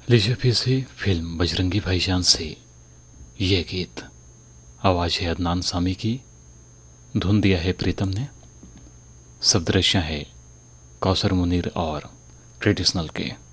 लीजिए फिर से फिल्म बजरंगी भाईजान से ये गीत। आवाज़ है अदनान सामी की, धुन दिया है प्रीतम ने, शब्द रचना है कौसर मुनीर और ट्रेडिशनल के।